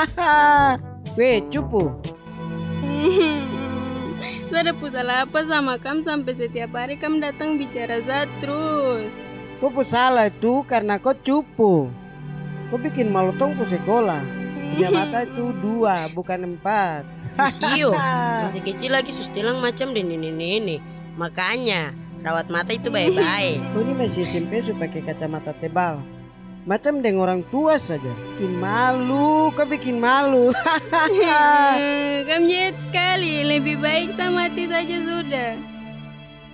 Weh, cupu. Saya ada salah apa sama kamu sampai setiap hari kamu datang bicara Zat terus. Kau pu salah itu karena kau cupu. Kau bikin malu tong pu sekolah. Punya mata itu 2 bukan 4. Sisio, masih kecil lagi sustilang macam dan ini. Makanya rawat mata itu baik-baik. Kau ini masih SMP pakai kacamata tebal. Macam dengan orang tua saja. Bikin malu, kau bikin malu. Kamu jahat sekali, lebih baik sama mati saja sudah.